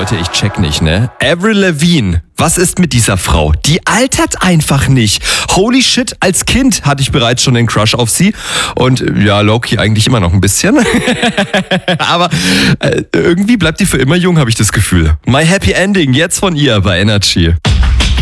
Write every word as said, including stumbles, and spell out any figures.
Leute, ich check nicht, ne? Avril Lavigne, was ist mit dieser Frau? Die altert einfach nicht. Holy shit, als Kind hatte ich bereits schon den Crush auf sie. Und ja, Loki eigentlich immer noch ein bisschen. Aber äh, irgendwie bleibt die für immer jung, habe ich das Gefühl. My Happy Ending, jetzt von ihr bei Energy.